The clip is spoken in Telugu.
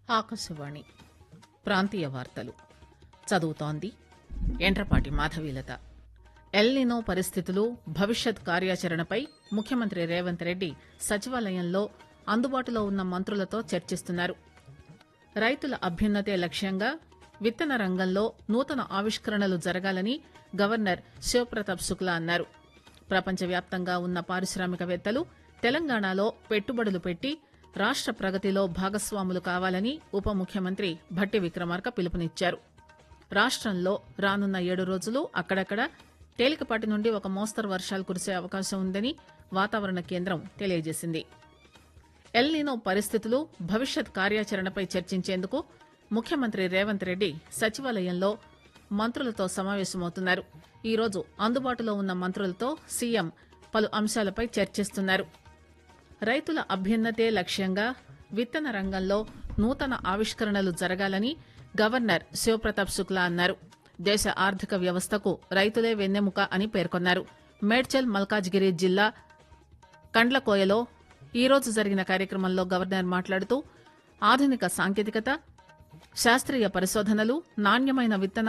ఆకాశవాణి ప్రాంతీయ వార్తలు చదువుతోంది ఎండ్రపాటి మాధవీలత. ఎల్నినో పరిస్థితులు, భవిష్యత్ కార్యాచరణపై ముఖ్యమంత్రి రేవంత్ రెడ్డి సచివాలయంలో అందుబాటులో ఉన్న మంత్రులతో చర్చిస్తున్నారు. రైతుల అభ్యున్నతే లక్ష్యంగా విత్తన రంగంలో నూతన ఆవిష్కరణలు జరగాలని గవర్నర్ శివప్రతాప్ శుక్లా అన్నారు. ప్రపంచవ్యాప్తంగా ఉన్న పారిశ్రామికవేత్తలు తెలంగాణలో పెట్టుబడులు పెట్టి రాష్ట ప్రగతిలో భాగస్వాములు కావాలని ఉప ముఖ్యమంత్రి భట్టి విక్రమార్క పిలుపునిచ్చారు. రాష్టంలో రానున్న 7 రోజులు అక్కడక్కడ తేలికపాటి నుండి ఒక మోస్తరు వర్షాలు కురిసే అవకాశం ఉందని వాతావరణ కేంద్రం తెలియజేసింది. ఎల్నినో పరిస్థితులు, భవిష్యత్ కార్యాచరణపై చర్చించేందుకు ముఖ్యమంత్రి రేవంత్ రెడ్డి సచివాలయంలో మంత్రులతో సమావేశమవుతున్నారు. ఈరోజు అందుబాటులో ఉన్న మంత్రులతో సీఎం పలు అంశాలపై చర్చిస్తున్నారు. రైతుల అభ్యున్నతే లక్ష్యంగా విత్తన రంగంలో నూతన ఆవిష్కరణలు జరగాలని గవర్నర్ శివప్రతాప్ శుక్లా అన్నారు. దేశ ఆర్థిక వ్యవస్థకు రైతులే వెన్నెముక అని పేర్కొన్నారు. మేడ్చల్ మల్కాజ్గిరి జిల్లా కండ్లకోయలో ఈరోజు జరిగిన కార్యక్రమంలో గవర్నర్ మాట్లాడుతూ ఆధునిక సాంకేతికత, శాస్త్రీయ పరిశోధనలు, నాణ్యమైన విత్తనాలు